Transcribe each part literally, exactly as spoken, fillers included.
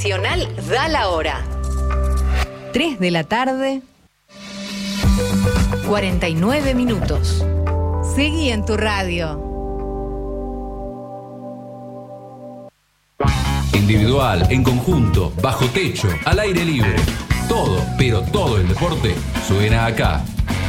Nacional da la hora. tres de la tarde, cuarenta y nueve minutos. Seguí en tu radio. Individual, en conjunto, bajo techo, al aire libre. Todo, pero todo el deporte suena acá.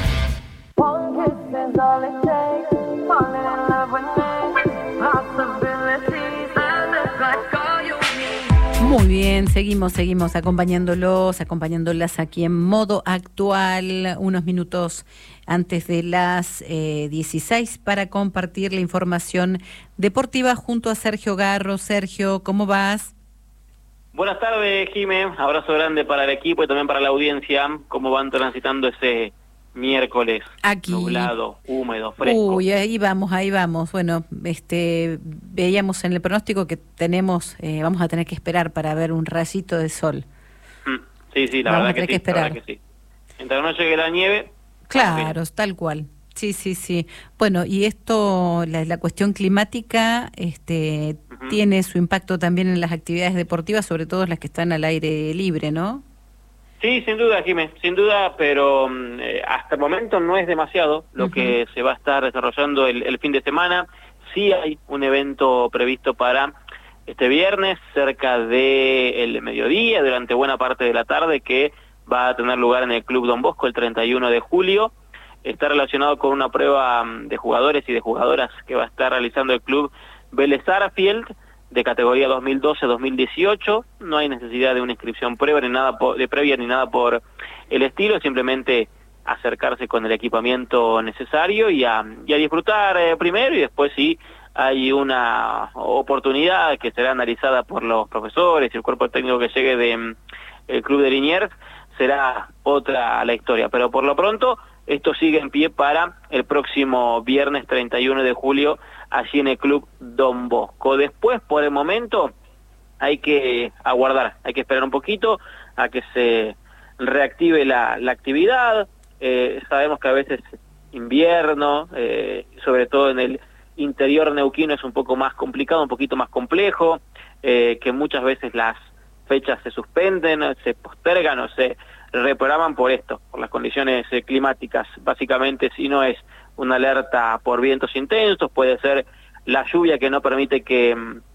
Muy bien, seguimos, seguimos acompañándolos, acompañándolas aquí en modo actual, unos minutos antes de las eh, dieciséis para compartir la información deportiva junto a Sergio Garro. Sergio, ¿cómo vas? Buenas tardes, Jimé. Abrazo grande para el equipo y también para la audiencia. ¿Cómo van transitando ese miércoles aquí nublado, húmedo, fresco? Uy, ahí vamos, ahí vamos. Bueno, este veíamos en el pronóstico que tenemos, eh, vamos a tener que esperar para ver un rayito de sol. Sí, sí, la vamos verdad a tener que, que sí, esperar. la verdad que sí. Mientras no llegue la nieve. Claro, tal cual. Sí, sí, sí. Bueno, y esto, la, la cuestión climática, este, uh-huh. tiene su impacto también en las actividades deportivas, sobre todo las que están al aire libre, ¿no? Sí, sin duda, Jimé, sin duda, pero eh, hasta el momento no es demasiado lo uh-huh. que se va a estar desarrollando el, el fin de semana. Sí hay un evento previsto para este viernes, cerca del mediodía, durante buena parte de la tarde, que va a tener lugar en el Club Don Bosco el treinta y uno de julio. Está relacionado con una prueba de jugadores y de jugadoras que va a estar realizando el Club Vélez Sarsfield, de categoría dos mil doce dos mil dieciocho. No hay necesidad de una inscripción previa ni nada por, de previa ni nada por el estilo, simplemente acercarse con el equipamiento necesario y a, y a disfrutar eh, primero, y después sí hay una oportunidad que será analizada por los profesores y el cuerpo técnico que llegue del de, Club de Liniers, será otra la historia, pero por lo pronto esto sigue en pie para el próximo viernes treinta y uno de julio, allí en el Club Don Bosco. Después, por el momento, hay que aguardar, hay que esperar un poquito a que se reactive la, la actividad. Eh, sabemos que a veces invierno, eh, sobre todo en el interior neuquino, es un poco más complicado, un poquito más complejo, eh, que muchas veces las fechas se suspenden, se postergan o se reprograman por esto, por las condiciones eh, climáticas. Básicamente, si no es una alerta por vientos intensos, puede ser la lluvia que no permite que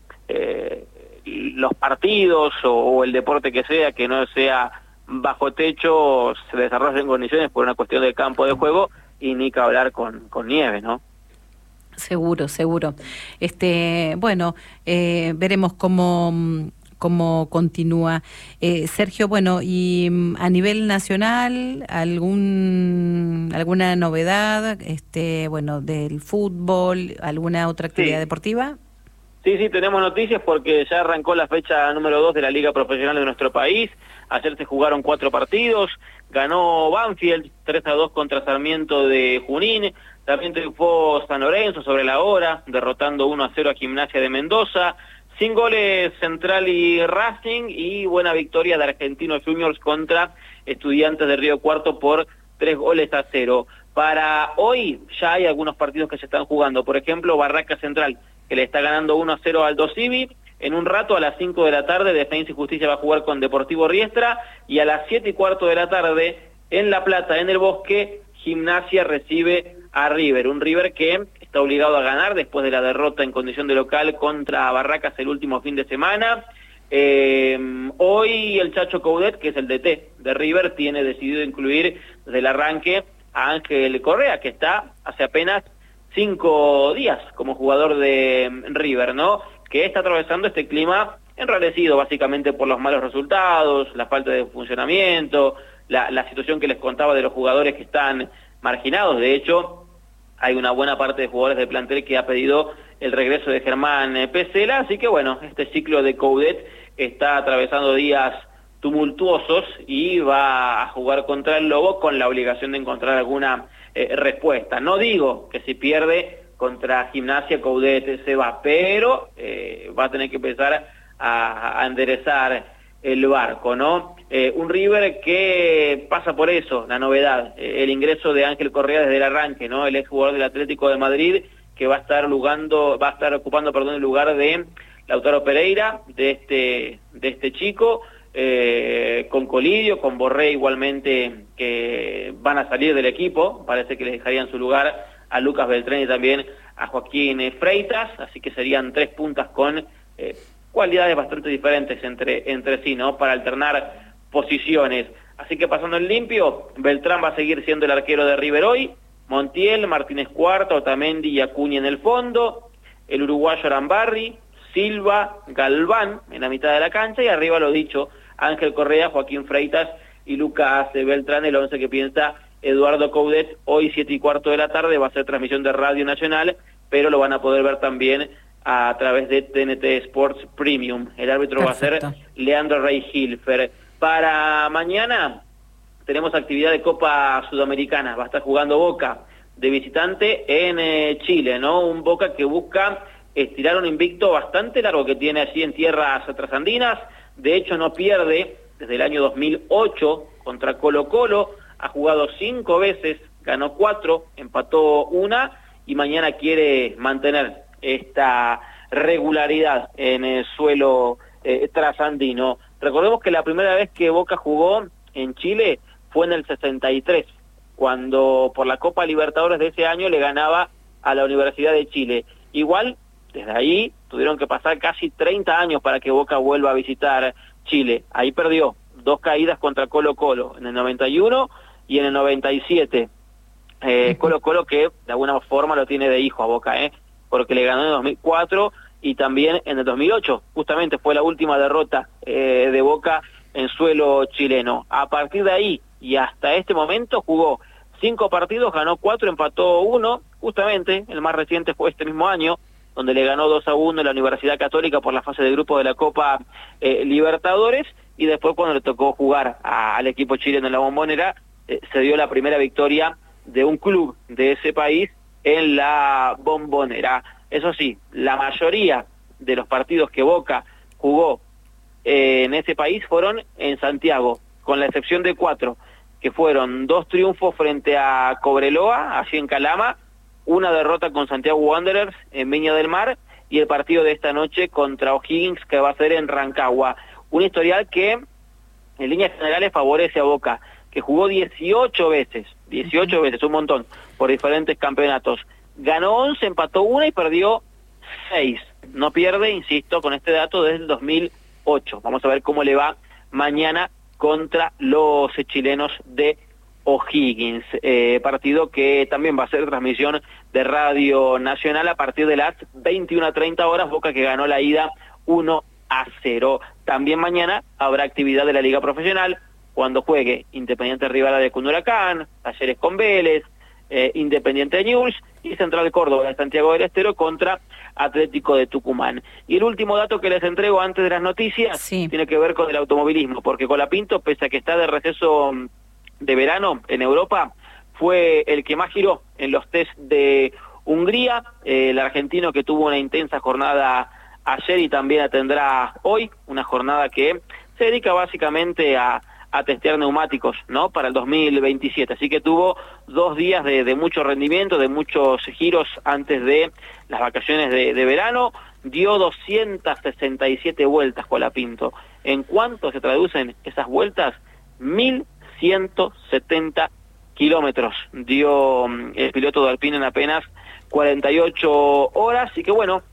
eh, los partidos o, o el deporte que sea, que no sea bajo techo, se desarrollen en condiciones por una cuestión del campo de juego, y ni que hablar con, con nieve, ¿no? Seguro, seguro. Este, bueno, eh, veremos cómo... cómo continúa. Eh, Sergio, bueno, y a nivel nacional, algún alguna novedad, este, bueno, del fútbol, alguna otra actividad sí. deportiva? Sí, sí, tenemos noticias porque ya arrancó la fecha número dos de la Liga Profesional de nuestro país. Ayer se jugaron cuatro partidos, ganó Banfield tres a dos contra Sarmiento de Junín, también triunfó San Lorenzo sobre la hora, derrotando uno a cero a Gimnasia de Mendoza. Sin goles Central y Racing, y buena victoria de Argentinos Juniors contra Estudiantes de Río Cuarto por tres goles a cero. Para hoy ya hay algunos partidos que se están jugando, por ejemplo Barraca Central, que le está ganando uno a cero al Dosivi. En un rato, a las cinco de la tarde, Defensa y Justicia va a jugar con Deportivo Riestra, y a las siete y cuarto de la tarde, en La Plata, en el Bosque, Gimnasia recibe a River, un River que está obligado a ganar después de la derrota en condición de local contra Barracas el último fin de semana. Eh, hoy el Chacho Coudet, que es el D T de River, tiene decidido incluir desde el arranque a Ángel Correa, que está hace apenas cinco días como jugador de River, ¿no? Que está atravesando este clima enrarecido básicamente por los malos resultados, la falta de funcionamiento, la, la situación que les contaba de los jugadores que están marginados. De hecho, hay una buena parte de jugadores del plantel que ha pedido el regreso de Germán Pesela, así que bueno, este ciclo de Coudet está atravesando días tumultuosos y va a jugar contra el Lobo con la obligación de encontrar alguna eh, respuesta. No digo que si pierde contra Gimnasia Coudet se va, pero eh, va a tener que empezar a, a enderezar el barco, ¿no? Eh, un River que pasa por eso, la novedad, eh, el ingreso de Ángel Correa desde el arranque, ¿no? El exjugador del Atlético de Madrid, que va a estar jugando, va a estar ocupando, perdón, el lugar de Lautaro Pereira, de este de este chico, eh, con Colidio, con Borré igualmente, que van a salir del equipo, parece que les dejarían su lugar a Lucas Beltrán y también a Joaquín eh, Freitas, así que serían tres puntas con eh, cualidades bastante diferentes entre, entre sí, ¿no?, para alternar posiciones. Así que pasando en limpio, Beltrán va a seguir siendo el arquero de River hoy, Montiel, Martínez Cuarta, Otamendi y Acuña en el fondo, el uruguayo Arambarri, Silva, Galván en la mitad de la cancha y arriba, lo dicho, Ángel Correa, Joaquín Freitas y Lucas Beltrán, el once que piensa Eduardo Coudet. Hoy siete y cuarto de la tarde va a ser transmisión de Radio Nacional, pero lo van a poder ver también a través de T N T Sports Premium. El árbitro Perfecto. va a ser Leandro Rey Hilfer. Para mañana tenemos actividad de Copa Sudamericana, va a estar jugando Boca de visitante en eh, Chile, ¿no? Un Boca que busca estirar un invicto bastante largo que tiene allí en tierras trasandinas. De hecho no pierde desde el año dos mil ocho contra Colo Colo, ha jugado cinco veces, ganó cuatro, empató una y mañana quiere mantener esta regularidad en el suelo eh, trasandino. Recordemos que la primera vez que Boca jugó en Chile fue en el sesenta y tres, cuando por la Copa Libertadores de ese año le ganaba a la Universidad de Chile. Igual, desde ahí tuvieron que pasar casi treinta años para que Boca vuelva a visitar Chile. Ahí perdió dos caídas contra Colo Colo, en el noventa y uno y en el noventa y siete. Eh, Colo Colo que de alguna forma lo tiene de hijo a Boca, ¿eh? porque le ganó en el dos mil cuatro y también en el dos mil ocho, justamente fue la última derrota eh, de Boca en suelo chileno. A partir de ahí y hasta este momento jugó cinco partidos, ganó cuatro, empató uno, justamente el más reciente fue este mismo año, donde le ganó dos a uno en la Universidad Católica por la fase de grupo de la Copa eh, Libertadores, y después cuando le tocó jugar a, al equipo chileno en la Bombonera, eh, se dio la primera victoria de un club de ese país en la Bombonera. Eso sí, la mayoría de los partidos que Boca jugó eh, en ese país fueron en Santiago, con la excepción de cuatro, que fueron dos triunfos frente a Cobreloa, allí en Calama, una derrota con Santiago Wanderers en Viña del Mar, y el partido de esta noche contra O'Higgins, que va a ser en Rancagua. Un historial que, en líneas generales, favorece a Boca, que jugó dieciocho veces, dieciocho uh-huh. veces, un montón, por diferentes campeonatos. Ganó once, empató una y perdió seis. No pierde, insisto, con este dato desde el dos mil ocho. Vamos a ver cómo le va mañana contra los chilenos de O'Higgins, eh, partido que también va a ser transmisión de Radio Nacional a partir de las veintiuna treinta horas, Boca que ganó la ida uno a cero. También mañana habrá actividad de la Liga Profesional, cuando juegue Independiente Rivadavia con Huracán, Talleres con Vélez, eh, Independiente de Newell's y Central Córdoba de Santiago del Estero contra Atlético de Tucumán. Y el último dato que les entrego antes de las noticias sí. tiene que ver con el automovilismo, porque Colapinto, pese a que está de receso de verano en Europa, fue el que más giró en los test de Hungría, eh, el argentino que tuvo una intensa jornada ayer y también tendrá hoy, una jornada que se dedica básicamente a, a testear neumáticos, ¿no?, para el dos mil veintisiete, así que tuvo dos días de, de mucho rendimiento, de muchos giros antes de las vacaciones de, de verano, dio doscientas sesenta y siete vueltas Colapinto. ¿En cuánto se traducen esas vueltas? mil ciento setenta kilómetros dio el piloto de Alpine en apenas cuarenta y ocho horas, y que bueno,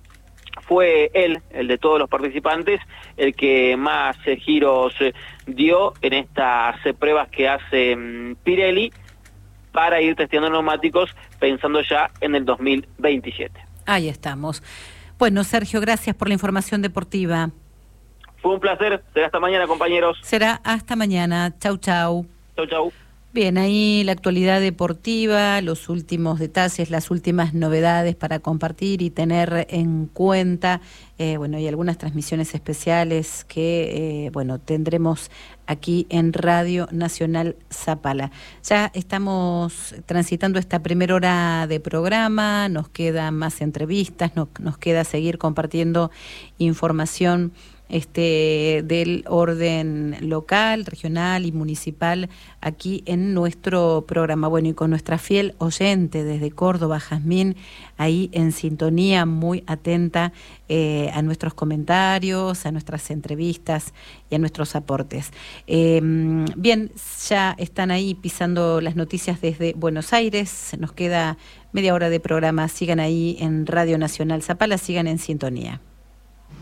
fue él, el de todos los participantes, el que más eh, giros eh, dio en estas eh, pruebas que hace um, Pirelli para ir testeando neumáticos pensando ya en el dos mil veintisiete. Ahí estamos. Bueno, Sergio, gracias por la información deportiva. Fue un placer, será hasta mañana, compañeros. Será hasta mañana, chau chau. Chau chau. Bien, ahí la actualidad deportiva, los últimos detalles, las últimas novedades para compartir y tener en cuenta. Eh, bueno, y algunas transmisiones especiales que, eh, bueno, tendremos aquí en Radio Nacional Zapala. Ya estamos transitando esta primera hora de programa, nos quedan más entrevistas, no, nos queda seguir compartiendo información este, del orden local, regional y municipal aquí en nuestro programa. Bueno, y con nuestra fiel oyente desde Córdoba, Jazmín, ahí en sintonía, muy atenta eh, a nuestros comentarios, a nuestras entrevistas y a nuestros aportes. Eh, bien, ya están ahí pisando las noticias desde Buenos Aires, nos queda media hora de programa, sigan ahí en Radio Nacional Zapala, sigan en sintonía.